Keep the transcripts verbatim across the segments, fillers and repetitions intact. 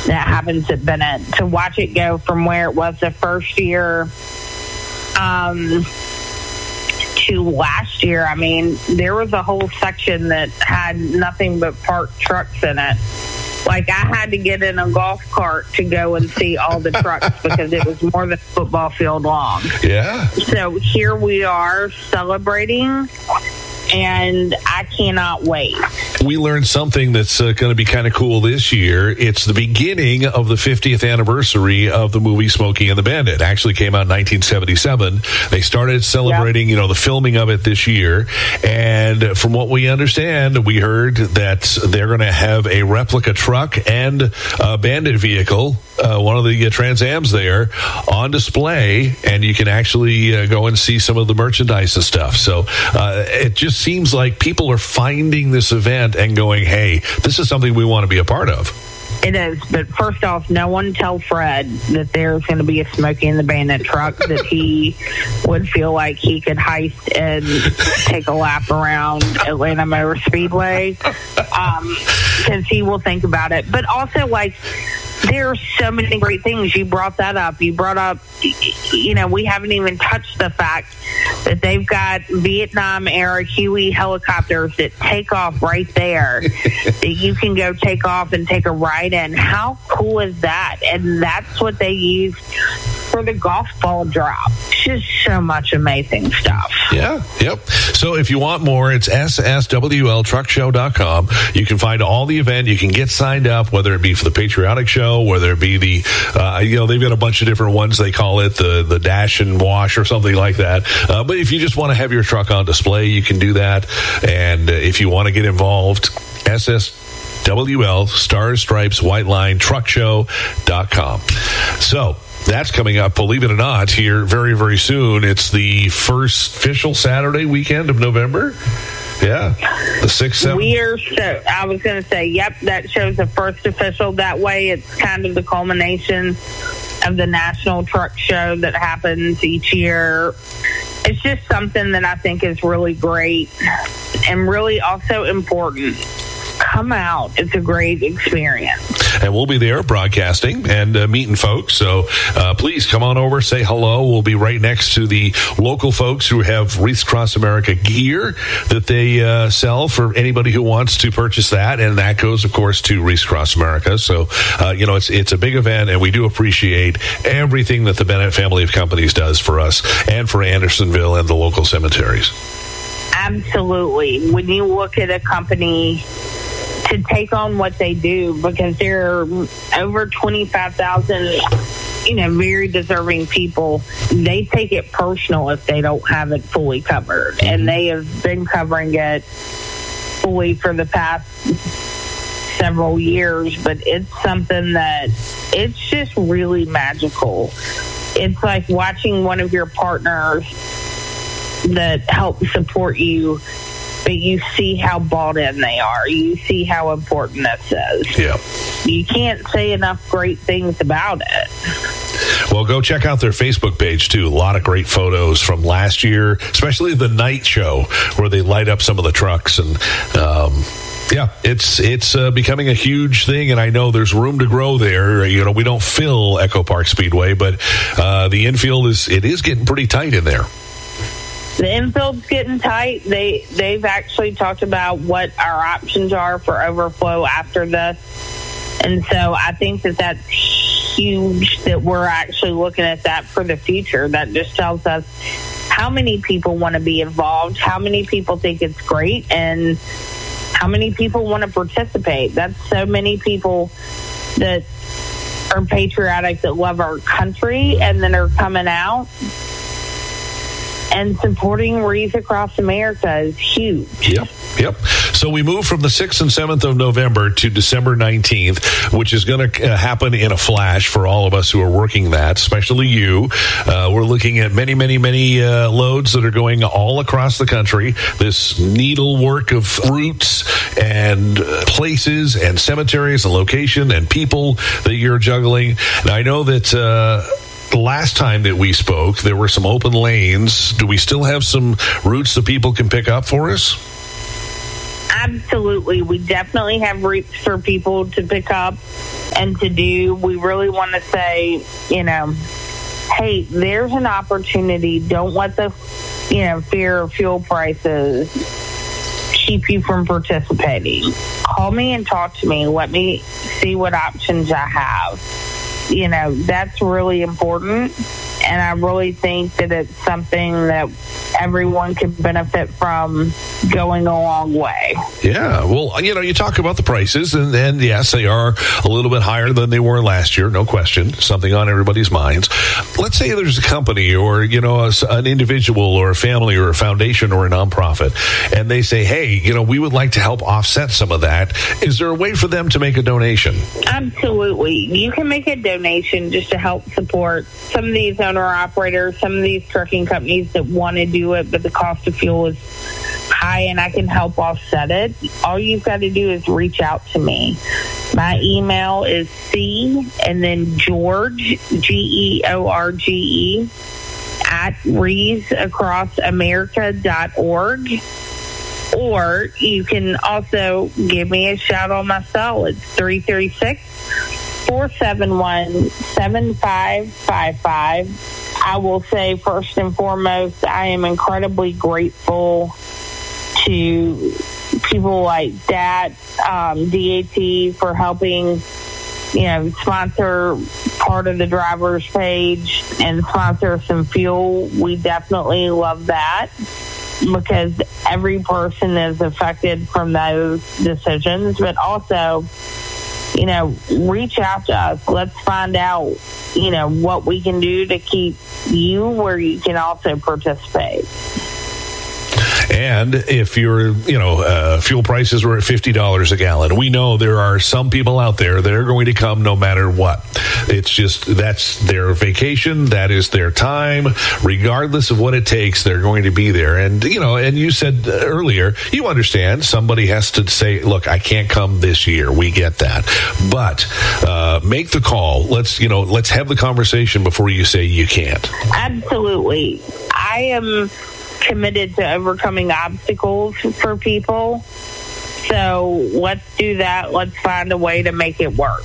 that happens at Bennett. To watch it go from where it was the first year um, to last year, I mean, there was a whole section that had nothing but parked trucks in it. Like, I had to get in a golf cart to go and see all the trucks because it was more than a football field long. Yeah. So here we are celebrating, and I cannot wait. We learned something that's uh, going to be kind of cool this year. It's the beginning of the fiftieth anniversary of the movie Smokey and the Bandit. It actually came out in nineteen seventy-seven. They started celebrating, yep. you know, the filming of it this year. And from what we understand, we heard that they're going to have a replica truck and a Bandit vehicle, uh, one of the uh, Trans Ams there, on display. And you can actually uh, go and see some of the merchandise and stuff. So uh, it just seems like people are finding this event and going, hey, this is something we want to be a part of. It is, but first off, no one tell Fred that there's going to be a Smokey and the Bandit truck that he would feel like he could heist and take a lap around Atlanta Motor Speedway, um, because he will think about it. But also, like, there are so many great things. You brought that up. You brought up, you know, we haven't even touched the fact that they've got Vietnam-era Huey helicopters that take off right there, that you can go take off and take a ride in. How cool is that? And that's what they use for the golf ball drop. It's just so much amazing stuff. Yeah, yep. So if you want more, it's S S W L truck show dot com. You can find all the event. You can get signed up, whether it be for the Patriotic Show, whether it be the, uh, you know, they've got a bunch of different ones. They call it the, the Dash and Wash or something like that. Uh, but if you just want to have your truck on display, you can do that. And uh, if you want to get involved, S S W L Stars, Stripes, White Line, truck show dot com. So that's coming up, believe it or not, here very, very soon. It's the first official Saturday weekend of November. Yeah, the sixth, seventh. We are so, I was going to say, yep, that shows the first official. That way, it's kind of the culmination of the National Truck Show that happens each year. It's just something that I think is really great and really also important. Come out. It's a great experience. And we'll be there broadcasting and uh, meeting folks. So uh, please come on over, say hello. We'll be right next to the local folks who have Wreaths Across America gear that they uh, sell for anybody who wants to purchase that. And that goes, of course, to Wreaths Across America. So, uh, you know, it's it's a big event, and we do appreciate everything that the Bennett family of companies does for us and for Andersonville and the local cemeteries. Absolutely. When you look at a company to take on what they do, because there are over twenty-five thousand, you know, very deserving people, they take it personal if they don't have it fully covered. Mm-hmm. And they have been covering it fully for the past several years, but it's something that it's just really magical. It's like watching one of your partners that help support you, but you see how bought in they are. You see how important this is. Yeah. You can't say enough great things about it. Well, go check out their Facebook page, too. A lot of great photos from last year, especially the night show where they light up some of the trucks. And, um, yeah, it's it's uh, becoming a huge thing, and I know there's room to grow there. You know, we don't fill Echo Park Speedway, but uh, the infield is it is getting pretty tight in there. The infield's getting tight. They, they've actually talked about what our options are for overflow after this. And so I think that that's huge that we're actually looking at that for the future. That just tells us how many people want to be involved, how many people think it's great, and how many people want to participate. That's so many people that are patriotic, that love our country, and then are coming out. And supporting Wreaths Across America is huge. Yep, yep. So we move from the sixth and seventh of November to December nineteenth, which is going to uh, happen in a flash for all of us who are working that, especially you. Uh, we're looking at many, many, many uh, loads that are going all across the country. This needlework of routes and uh, places and cemeteries and location and people that you're juggling. And I know that... Uh, The last time that we spoke, there were some open lanes. Do we still have some routes that people can pick up for us? Absolutely. We definitely have routes for people to pick up. and to do. We really want to say, you know, hey, there's an opportunity. Don't let the, you know, fear of fuel prices keep you from participating. Call me and talk to me. Let me see what options I have. You know, that's really important. And I really think that it's something that everyone can benefit from going a long way. Yeah. Well, you know, you talk about the prices, and, and yes, they are a little bit higher than they were last year. No question. Something on everybody's minds. Let's say there's a company or, you know, a, an individual or a family or a foundation or a nonprofit, and they say, hey, you know, we would like to help offset some of that. Is there a way for them to make a donation? Absolutely. You can make a donation just to help support some of these owner-operators, some of these trucking companies that want to do it, but the cost of fuel is high, and I can help offset it. All you've got to do is reach out to me. My email is C and then George, G E O R G E, at wreaths across america dot org. Or you can also give me a shout on my cell. It's three three six, four seven one, seven five five five. I will say, first and foremost, I am incredibly grateful to people like that, um, D A T, for helping, you know, sponsor part of the driver's page and sponsor some fuel. We definitely love that, because every person is affected from those decisions. But also, you know, reach out to us. Let's find out, you know, what we can do to keep you where you can also participate. And if you're, you know, uh, fuel prices were at fifty dollars a gallon, we know there are some people out there that are going to come no matter what. It's just, that's their vacation. That is their time. Regardless of what it takes, they're going to be there. And, you know, and you said earlier, you understand somebody has to say, look, I can't come this year. We get that. But uh, make the call. Let's, you know, let's have the conversation before you say you can't. Absolutely. I am committed to overcoming obstacles for people. So let's do that. Let's find a way to make it work.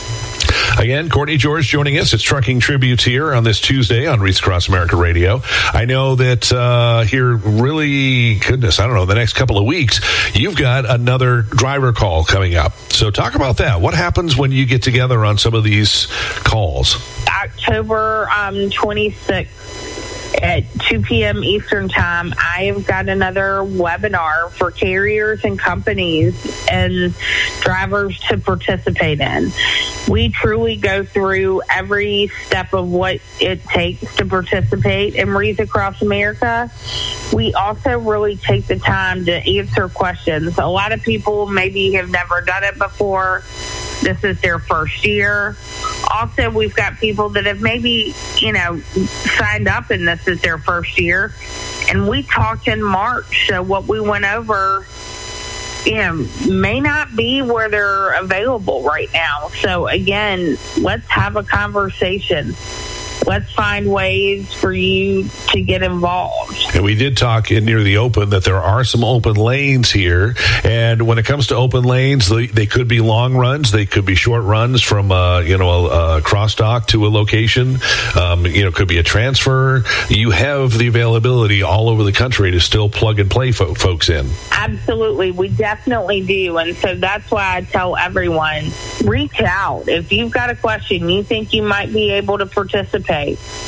Again, Courtney George joining us. It's Trucking Tributes here on this Tuesday on Wreaths Across America Radio. I know that uh, here, really, goodness, I don't know, the next couple of weeks, you've got another driver call coming up. So talk about that. What happens when you get together on some of these calls? October um, twenty-sixth. At two p.m. Eastern Time, I have got another webinar for carriers and companies and drivers to participate in. We truly go through every step of what it takes to participate in Wreaths Across America. We also really take the time to answer questions. A lot of people maybe have never done it before. This is their first year. Also, we've got people that have maybe, you know, signed up and this is their first year. And we talked in March, so what we went over, you know, may not be where they're available right now. So, again, let's have a conversation. Let's find ways for you to get involved. And we did talk in near the open that there are some open lanes here. And when it comes to open lanes, they, they could be long runs. They could be short runs from, uh, you know, a, a cross dock to a location. Um, you know, could be a transfer. You have the availability all over the country to still plug and play fo- folks in. Absolutely. We definitely do. And so that's why I tell everyone, reach out. If you've got a question, you think you might be able to participate,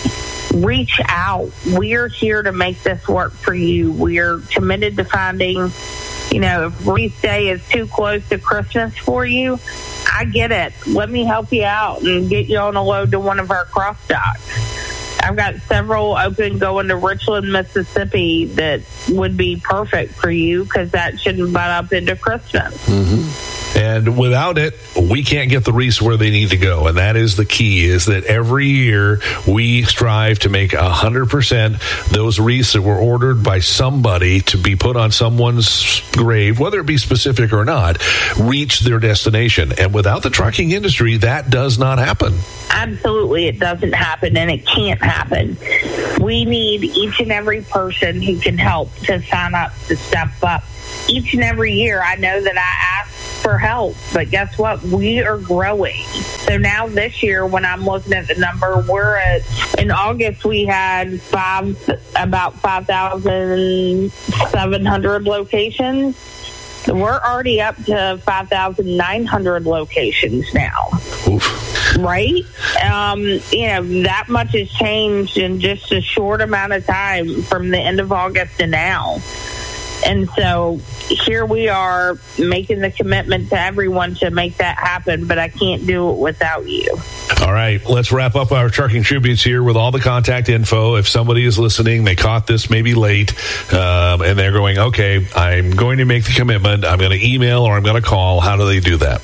reach out. We're here to make this work for you. We're committed to finding, you know, if Wreath Day is too close to Christmas for you, I get it. Let me help you out and get you on a load to one of our cross docks. I've got several open going to Richland, Mississippi that would be perfect for you because that shouldn't butt up into Christmas. Mm-hmm. And without it, we can't get the wreaths where they need to go. And that is the key, is that every year we strive to make one hundred percent those wreaths that were ordered by somebody to be put on someone's grave, whether it be specific or not, reach their destination. And without the trucking industry, that does not happen. Absolutely, it doesn't happen, and it can't happen. We need each and every person who can help to sign up, to step up. Each and every year, I know that I ask for help. But guess what? We are growing. So now this year, when I'm looking at the number, we're at, in August, we had five, about five thousand seven hundred locations. We're already up to five thousand nine hundred locations now. Oof. Right? Um, you know, that much has changed in just a short amount of time from the end of August to now. And so here we are making the commitment to everyone to make that happen, but I can't do it without you. All right, let's wrap up our Trucking Tributes here with all the contact info. If somebody is listening, they caught this maybe late, um, and they're going, okay, I'm going to make the commitment. I'm going to email or I'm going to call. How do they do that?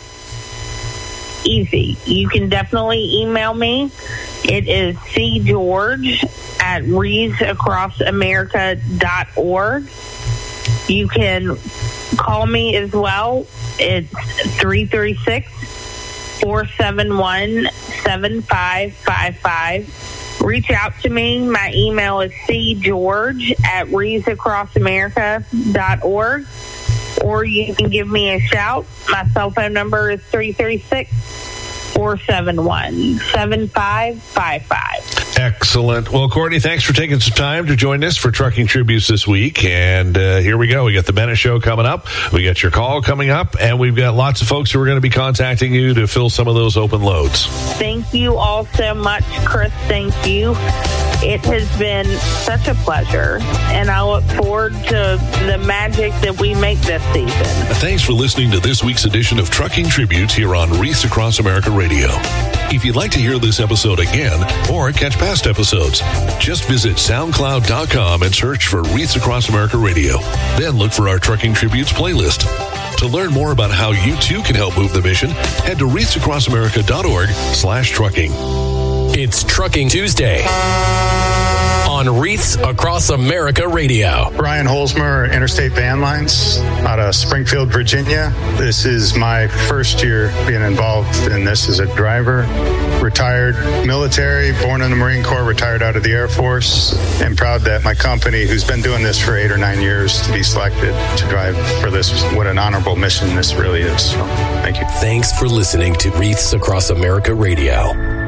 Easy. You can definitely email me. It is c george at rees across america dot org. You can call me as well. It's three three six, four seven one, seven five five five. Reach out to me. My email is c george at rees across america dot org. Or you can give me a shout. My cell phone number is three three six, four seven one, seven five five five. Excellent. Well, Courtney, thanks for taking some time to join us for Trucking Tributes this week. And uh, here we go. We got the Bennett Show coming up. We got your call coming up. And we've got lots of folks who are going to be contacting you to fill some of those open loads. Thank you all so much, Chris. Thank you. It has been such a pleasure. And I look forward to the magic that we make this season. Thanks for listening to this week's edition of Trucking Tributes here on Rees Across America Radio. If you'd like to hear this episode again or catch past episodes, just visit soundcloud dot com and search for Rees Across America Radio. Then look for our Trucking Tributes playlist. To learn more about how you too can help move the mission, head to rees across america dot org slash trucking. It's Trucking Tuesday on Rees Across America Radio. Brian Holzmer, Interstate Van Lines, out of Springfield, Virginia. This is my first year being involved in this as a driver. Retired military, born in the Marine Corps, retired out of the Air Force, and proud that my company, who's been doing this for eight or nine years, to be selected to drive for this. What an honorable mission this really is. So, thank you. Thanks for listening to Rees Across America Radio.